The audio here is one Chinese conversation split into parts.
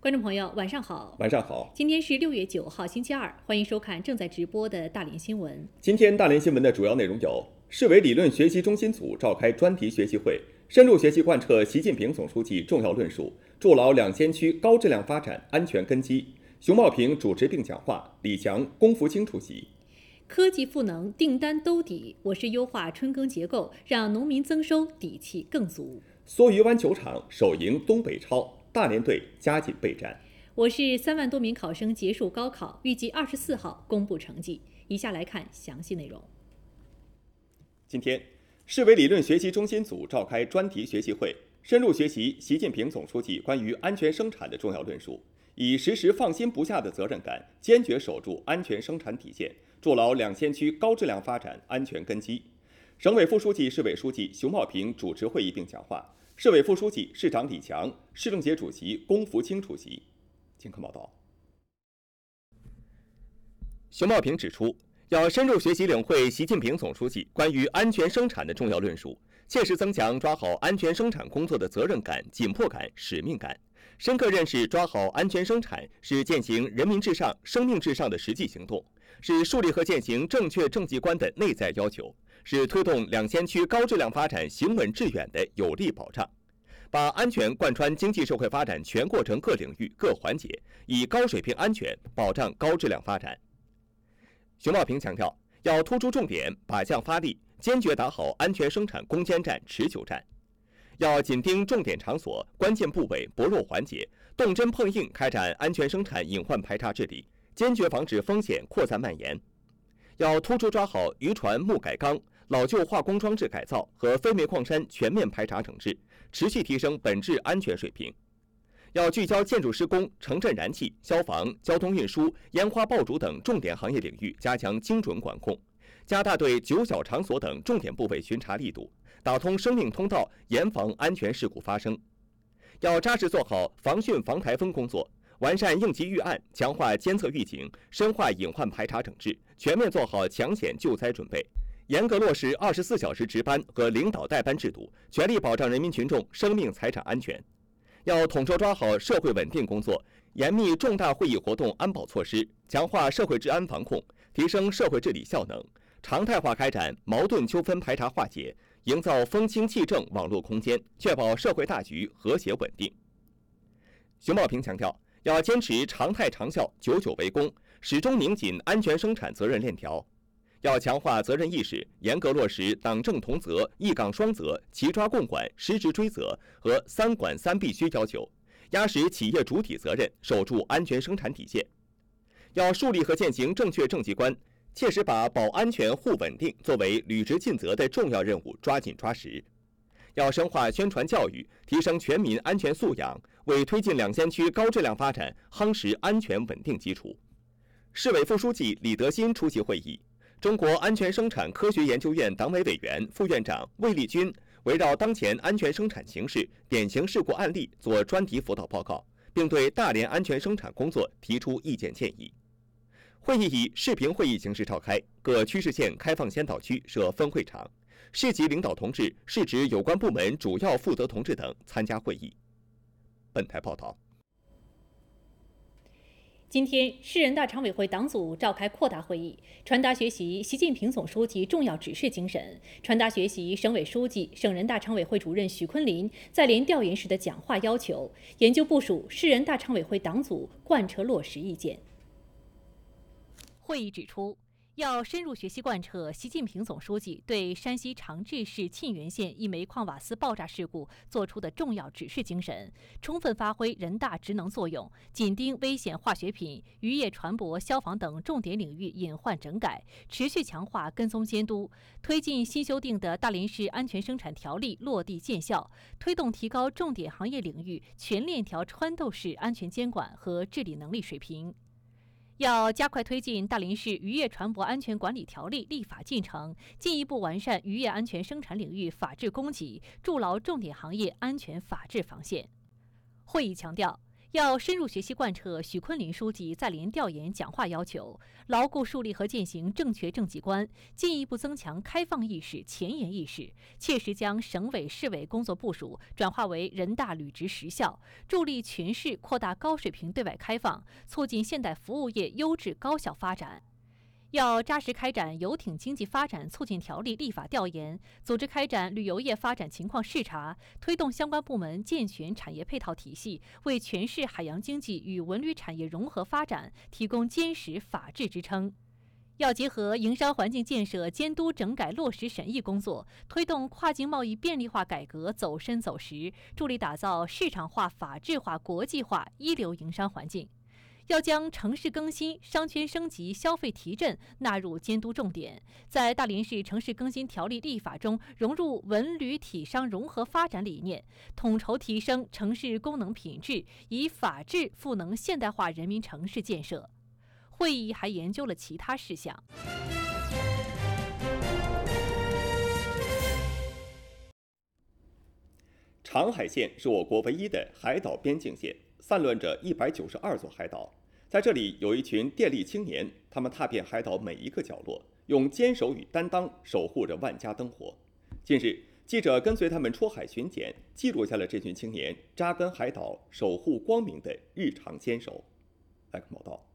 观众朋友，晚上好。 晚上好， 今天是6月9号，星期二，欢迎收看正在直播的大连新闻。 今天大连新闻的主要内容有：市委理论学习中心组召开专题学习会，深入学习贯彻习近平总书记重要论述，筑牢两监区高质量发展安全根基。熊茂平主持并讲话，李强、龚福清出席。 科技赋能，订单兜底，我市优化春耕结构，让农民增收底气更足。 梭鱼湾球场首赢东北超，大连队加紧备战。 我市3万多名考生结束高考，预计24号公布成绩。以下来看详细内容。 今天，市委理论学习中心组召开专题学习会，深入学习习近平总书记关于安全生产的重要论述，以时时放心不下的责任感，坚决守住安全生产底线，筑牢两监区高质量发展安全根基。省委副书记、市委书记熊茂平主持会议并讲话，市委副书记、市长李强、市政协主席龚福清出席。请看报道。熊茂平指出，要深入学习领会习近平总书记关于安全生产的重要论述，切实增强抓好安全生产工作的责任感、紧迫感、使命感，深刻认识抓好安全生产是践行人民至上、生命至上的实际行动，是树立和践行正确政绩观的内在要求，是推动两监区高质量发展行稳致远的有力保障。把安全贯穿经济社会发展全过程各领域各环节，以高水平安全保障高质量发展。熊茂平强调，要突出重点，把将发力，坚决打好安全生产攻坚战、持久战。要紧盯重点场所、关键部位、薄弱环节，动真碰硬开展安全生产隐患排查治理，坚决防止风险扩散蔓延。要突出抓好渔船木改钢、老旧化工装置改造和非煤矿山全面排查整治，持续提升本质安全水平。要聚焦建筑施工、城镇燃气、消防、交通运输、烟花爆竹等重点行业领域加强精准管控，加大对九小场所等重点部位巡查力度，打通生命通道，严防安全事故发生。要扎实做好防汛防台风工作，完善应急预案，强化监测预警，深化隐患排查整治，全面做好抢险救灾准备，严格落实24小时值班和领导带班制度，全力保障人民群众生命财产安全。要统筹抓好社会稳定工作，严密重大会议活动安保措施，强化社会治安防控，提升社会治理效能，常态化开展矛盾纠纷排查化解，营造风清气正网络空间，确保社会大局和谐稳定。熊茂平强调，要坚持常态长效、久久为功，始终拧紧安全生产责任链条。要强化责任意识，严格落实党政同责、一岗双责、齐抓共管、失职追责和3管3必须要求，压实企业主体责任，守住安全生产底线。要树立和践行正确政绩观，切实把保安全护稳定作为履职尽责的重要任务抓紧抓实。要深化宣传教育，提升全民安全素养，为推进两监区高质量发展夯实安全稳定基础。市委副书记李德新出席会议。中国安全生产科学研究院党委委员、副院长魏立军围绕当前安全生产形势、典型事故案例做专题辅导报告，并对大连安全生产工作提出意见建议。会议以视频会议形式召开，各区市县开放先导区设分会场，市级领导同志、市直有关部门主要负责同志等参加会议。本台报道。 今天，市人大常委会党组召开扩大会议，传达学习习近平总书记重要指示精神，传达学习省委书记、省人大常委会主任许昆林在连调研时的讲话要求，研究部署市人大常委会党组贯彻落实意见。会议指出，要深入学习贯彻习近平总书记对山西长治市沁源县一煤矿瓦斯爆炸事故作出的重要指示精神，充分发挥人大职能作用，紧盯危险化学品、渔业船舶、消防等重点领域隐患整改，持续强化跟踪监督，推进新修订的大连市安全生产条例落地见效，推动提高重点行业领域全链条穿透式安全监管和治理能力水平。要加快推进大连市渔业船舶安全管理条例立法进程，进一步完善渔业安全生产领域法治供给，筑牢重点行业安全法治防线。会议强调， 要深入学习贯彻许昆林书记在联调研讲话要求，牢固树立和践行正确政绩观，进一步增强开放意识、前沿意识，切实将省委市委工作部署转化为人大履职实效，助力全市扩大高水平对外开放，促进现代服务业优质高效发展。要扎实开展游艇经济发展促进条例立法调研，组织开展旅游业发展情况视察，推动相关部门健全产业配套体系，为全市海洋经济与文旅产业融合发展提供坚实法治支撑。要结合营商环境建设监督整改落实审议工作，推动跨境贸易便利化改革走深走实，助力打造市场化、法治化、国际化一流营商环境。要将城市更新、商圈升级、消费提振纳入监督重点，在大连市城市更新条例立法中融入文旅体商融合发展理念，统筹提升城市功能品质，以法治赋能现代化人民城市建设。会议还研究了其他事项。 长海县是我国唯一的海岛边境线，散乱着192座海岛。在这里有一群电力青年，他们踏遍海岛每一个角落，用坚守与担当守护着万家灯火。近日，记者跟随他们出海巡检，记录下了这群青年扎根海岛、守护光明的日常坚守。来看报道。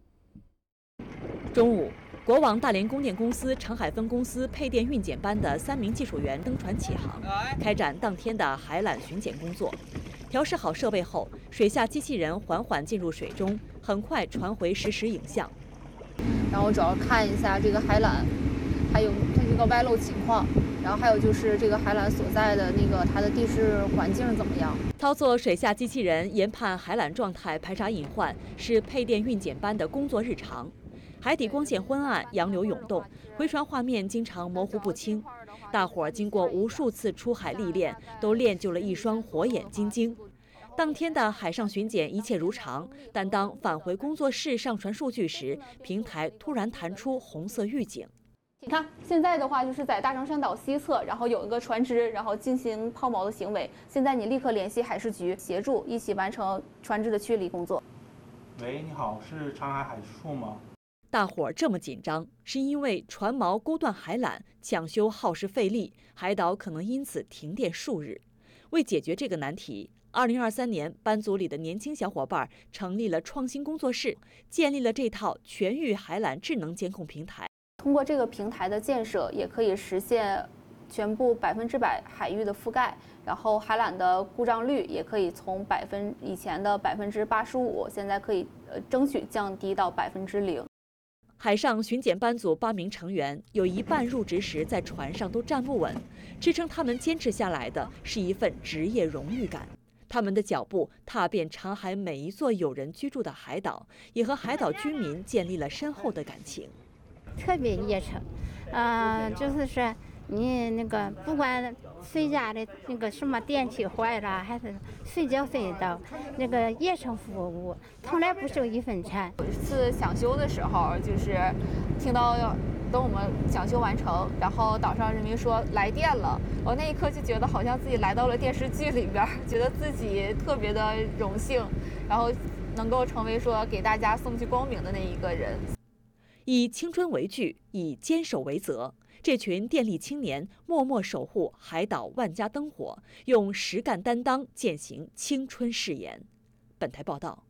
中午，国网大连供电公司长海分公司配电运检班的3名技术员登船起航，开展当天的海缆巡检工作。调试好设备后，水下机器人缓缓进入水中，很快传回实时影像。 然后主要看一下这个海缆，还有它这个歪漏情况，然后还有就是这个海缆所在的它的地势环境怎么样。 操作水下机器人研判海缆状态、排查隐患，是配电运检班的工作日常。海底光线昏暗，洋流涌动，回传画面经常模糊不清。大伙儿经过无数次出海历练，都练就了一双火眼金睛。当天的海上巡检一切如常，但当返回工作室上传数据时，平台突然弹出红色预警。 你看，现在的话就是在大长山岛西侧，然后有一个船只，然后进行抛锚的行为。现在你立刻联系海事局协助，一起完成船只的驱离工作。 喂，你好，是长海海事处吗？ 大伙儿这么紧张，是因为船锚勾断海缆，抢修耗时费力，海岛可能因此停电数日。为解决这个难题，2023年班组里的年轻小伙伴成立了创新工作室，建立了这套全域海缆智能监控平台。 通过这个平台的建设，也可以实现全部100%海域的覆盖，然后海缆的故障率也可以从以前的85%，现在可以争取降低到0%。 海上巡检班组8名成员，有一半入职时在船上都站不稳，支撑他们坚持下来的是一份职业荣誉感。他们的脚步踏遍长海每一座有人居住的海岛，也和海岛居民建立了深厚的感情。 特别热诚，就是说你不管谁家的什么电器坏了，还是睡觉飞到热诚服务，从来不收1分钱。 有一次抢修的时候，就是听到等我们抢修完成，然后岛上人民说来电了，我那一刻就觉得好像自己来到了电视剧里边，觉得自己特别的荣幸，然后能够成为说给大家送去光明的那一个人。 以青春为剧，以坚守为责。这群电力青年默默守护海岛万家灯火，用实干担当践行青春誓言。本台报道。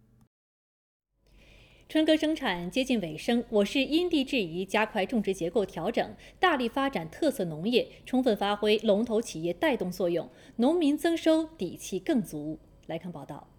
春耕生产接近尾声，我市因地制宜加快种植结构调整，大力发展特色农业，充分发挥龙头企业带动作用，农民增收底气更足。来看报道。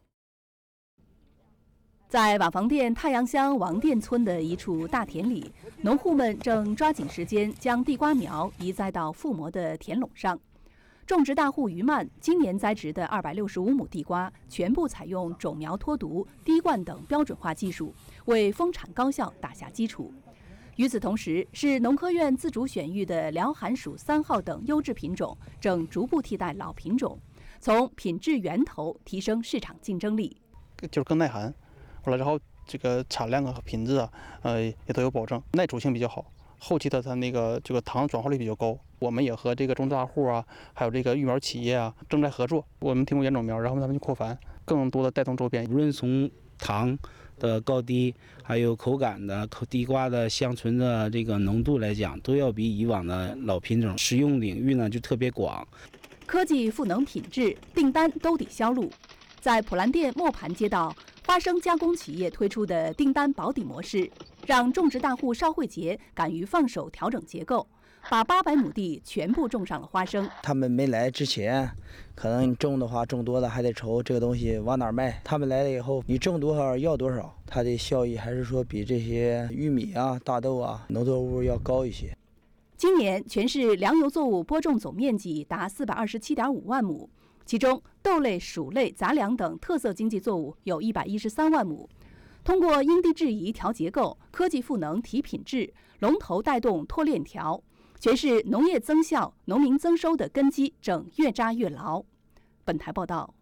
在瓦房店太阳乡王店村的一处大田里，农户们正抓紧时间将地瓜苗移栽到覆膜的田垄上。种植大户于曼今年栽植的265亩地瓜，全部采用种苗脱毒、滴灌等标准化技术，为丰产高效打下基础。与此同时，市农科院自主选育的辽寒属3号等优质品种正逐步替代老品种，从品质源头提升市场竞争力。 就是更耐寒。完了之后，这个产量和品质也都有保证，耐煮性比较好。后期的它这个糖转化率比较高， 我们也和这个种植大户啊，还有这个育苗企业啊正在合作，我们提供原种苗，然后他们去扩繁，更多的带动周边。 无论从糖的高低，还有口感的地瓜的香醇的这个浓度来讲，都要比以往的老品种。使用领域呢就特别广。 科技赋能品质，订单兜底销路。在普兰店磨盘街道，花生加工企业推出的订单保底模式，让种植大户邵慧杰敢于放手调整结构，把800亩地全部种上了花生。 他们没来之前，可能你种的话种多了还得愁这个东西往哪儿卖。他们来了以后，你种多少要多少，它的效益还是说比这些玉米啊、大豆啊农作物要高一些。 今年全市粮油作物播种总面积达427.5万亩，其中豆类、薯类、杂粮等特色经济作物有113万亩。通过因地制宜调结构、科技赋能提品质、龙头带动拖链条，全市农业增效、农民增收的根基正越扎越牢。本台报道。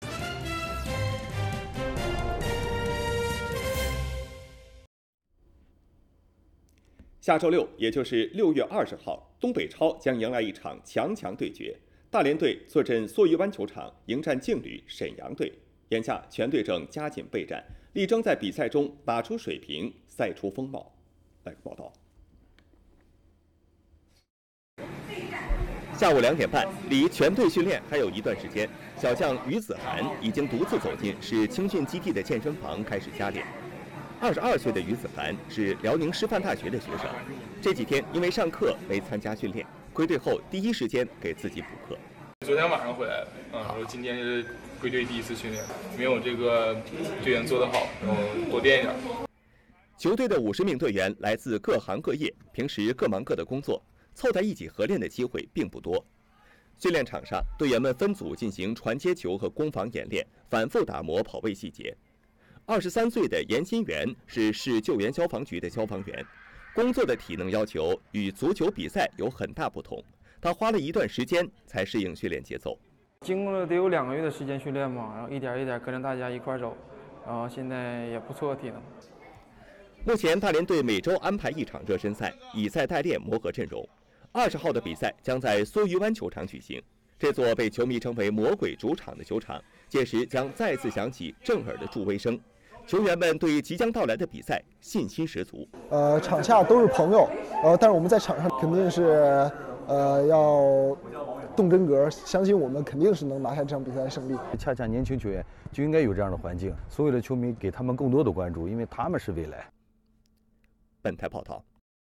下周六，也就是6月20号，东北超将迎来一场强对决。大连队坐镇梭鱼湾球场迎战劲旅沈阳队。眼下，全队正加紧备战，力争在比赛中打出水平，赛出风貌。来报道。下午2点半，离全队训练还有一段时间，小将于子涵已经独自走进市青训基地的健身房开始加练。22岁的于子涵是辽宁师范大学的学生，这几天因为上课没参加训练，归队后第一时间给自己补课。 昨天晚上回来的，我今天是归队第一次训练，没有这个队员做得好，然后多练一点。 球队的50名队员来自各行各业，平时各忙各的工作，凑在一起合练的机会并不多。训练场上，队员们分组进行传接球和攻防演练，反复打磨跑位细节。23岁的严新元是市救援消防局的消防员，工作的体能要求与足球比赛有很大不同，他花了一段时间才适应训练节奏。 经过了得有2个月的时间训练嘛，然后一点一点跟着大家一块走，然后现在也不错体能。 目前大连队每周安排1场热身赛，以赛代练磨合阵容。20号的比赛将在梭鱼湾球场举行，这座被球迷称为魔鬼主场的球场，届时将再次响起震耳的助威声。球员们对即将到来的比赛信心十足。 场下都是朋友，但是我们在场上肯定是要动真格，相信我们肯定是能拿下这场比赛的胜利。 恰恰年轻球员就应该有这样的环境，所有的球迷给他们更多的关注，因为他们是未来。 本台报道。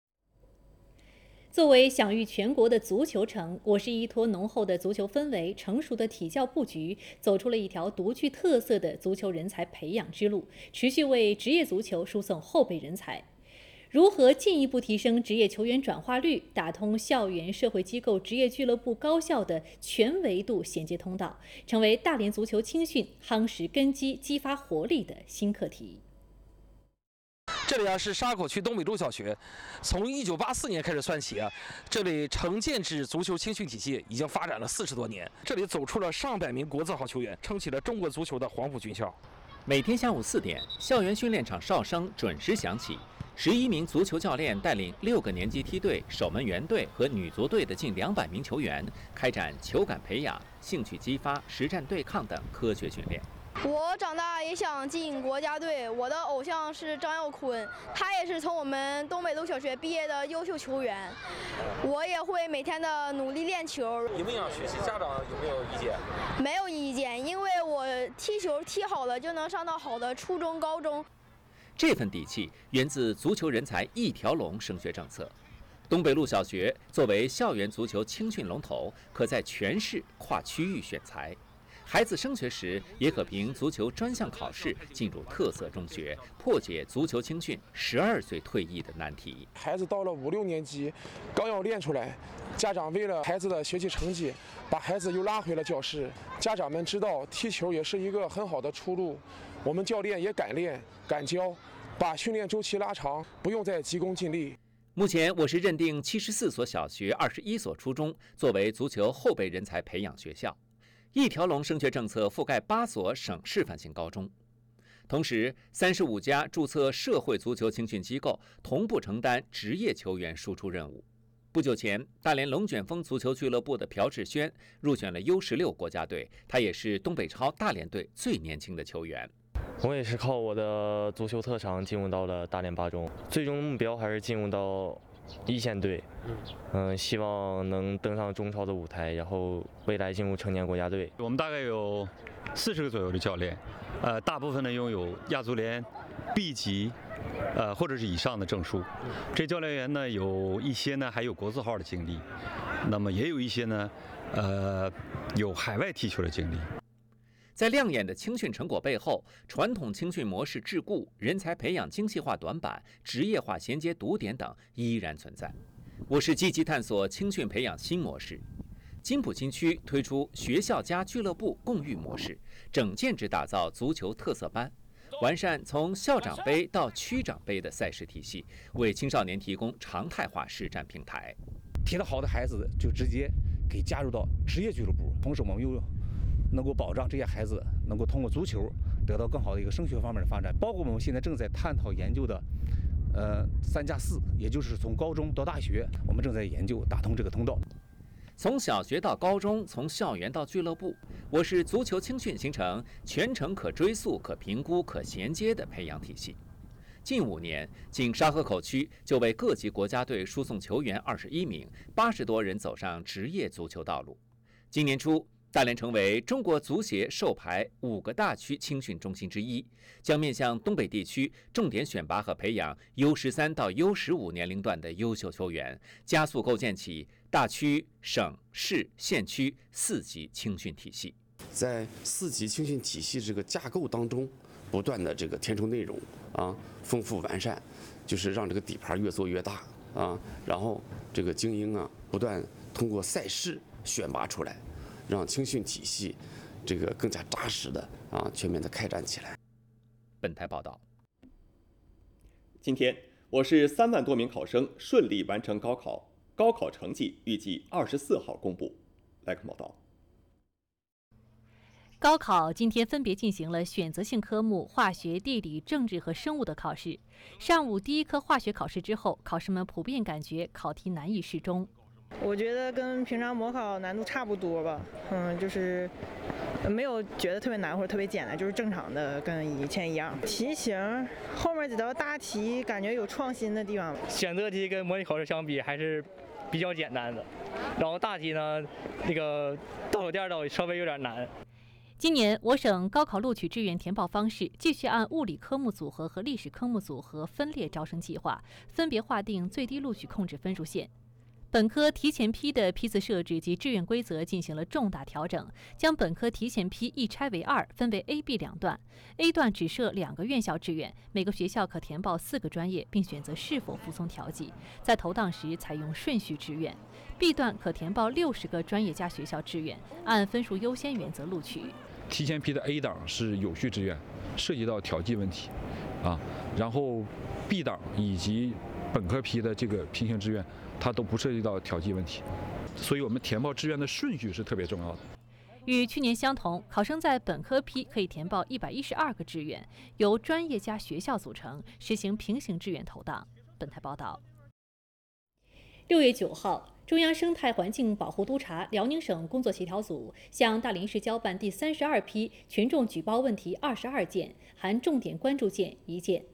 作为享誉全国的足球城，我市依托浓厚的足球氛围、成熟的体教布局，走出了一条独具特色的足球人才培养之路，持续为职业足球输送后备人才。如何进一步提升职业球员转化率，打通校园、社会机构、职业俱乐部、高校的全维度衔接通道，成为大连足球青训夯实根基、激发活力的新课题。 这里是沙口区东北路小学，从1984年开始算起这里承建制足球青训体系已经发展了40多年。这里走出了上百名国字号球员，撑起了中国足球的黄埔军校。 每天下午4点，校园训练场哨声准时响起，11名足球教练带领6个年级梯队、守门员队和女足队的近200名球员，开展球感培养、兴趣激发、实战对抗等科学训练。 我长大也想进国家队，我的偶像是张耀坤，他也是从我们东北路小学毕业的优秀球员。我也会每天的努力练球。 影不影响学习？家长有没有意见？ 没有意见，因为我踢球踢好了就能上到好的初中、高中。 这份底气源自足球人才一条龙升学政策。东北路小学作为校园足球青训龙头，可在全市跨区域选材。孩子升学时也可凭足球专项考试进入特色中学，破解足球青训12岁退役的难题。 孩子到了5、6年级，刚要练出来，家长为了孩子的学习成绩，把孩子又拉回了教室。家长们知道踢球也是一个很好的出路，我们教练也敢练敢教，把训练周期拉长，不用再急功近利。 目前我市认定74所小学、21所初中作为足球后备人才培养学校。一条龙升学政策覆盖8所省示范性高中，同时35家注册社会足球青训机构同步承担职业球员输出任务。 不久前，大连龙卷风足球俱乐部的朴智轩入选了 U16国家队，他也是东北超大连队最年轻的球员。 我也是靠我的足球特长进入到了大连八中，最终目标还是进入到一线队。希望能登上中超的舞台，然后未来进入成年国家队。 我们大概有40个左右的教练，大部分呢拥有亚足联 B 级。或者是以上的证书，这教练员呢有一些呢还有国字号的经历，那么也有一些呢，有海外踢球的经历。 在亮眼的青训成果背后，传统青训模式桎梏、人才培养精细化短板、职业化衔接堵点等依然存在。我市积极探索青训培养新模式。金浦新区推出学校加俱乐部共育模式，整建制打造足球特色班。完善从校长杯到区长杯的赛事体系，为青少年提供常态化实战平台。 踢得好的孩子就直接给加入到职业俱乐部，同时我们又能够保障这些孩子能够通过足球得到更好的一个升学方面的发展。包括我们现在正在探讨研究的3+4，也就是从高中到大学，我们正在研究打通这个通道。 从小学到高中，从校园到俱乐部，我市足球青训形成全程可追溯、可评估、可衔接的培养体系。近5年，仅沙河口区就为各级国家队输送球员21名，80多人走上职业足球道路。今年初，大连成为中国足协授牌5个大区青训中心之一，将面向东北地区重点选拔和培养 U13到 U15年龄段的优秀球员，加速构建起大区、省、市、县区4级青训体系。 在4级青训体系这个架构当中，不断的这个填充内容丰富完善，就是让这个底盘越做越大然后这个精英不断通过赛事选拔出来，让青训体系这个更加扎实的全面的开展起来。 本台报道。 今天，我市3万多名考生顺利完成高考，高考成绩预计24号公布。来看报道。 高考今天分别进行了选择性科目化学、地理、政治和生物的考试。上午第1科化学考试之后，考生们普遍感觉考题难易适中。 我觉得跟平常模考难度差不多吧，就是没有觉得特别难或者特别简单，就是正常的，跟以前一样。题型后面几道大题感觉有创新的地方。 选择题跟模拟考试相比还是比较简单的，然后大题呢，那个倒数第2道稍微有点难。 今年我省高考录取志愿填报方式继续按物理科目组合和历史科目组合分列招生计划，分别划定最低录取控制分数线。本科提前批的批次设置及志愿规则进行了重大调整，将本科提前批一拆为2，分为 A、B 两段。A 段只设2个院校志愿，每个学校可填报4个专业，并选择是否服从调剂，在投档时采用顺序志愿。B 段可填报60个专业加学校志愿，按分数优先原则录取。 提前批的 A 档是有序志愿，涉及到调剂问题，然后 B 档以及本科批的这个平行志愿，它都不涉及到调剂问题，所以我们填报志愿的顺序是特别重要的。 与去年相同，考生在本科批可以填报112个志愿，由专业加学校组成，实行平行志愿投档。本台报道。6月9号，中央生态环境保护督察辽宁省工作协调组向大连市交办第32批群众举报问题22件，含重点关注件1件。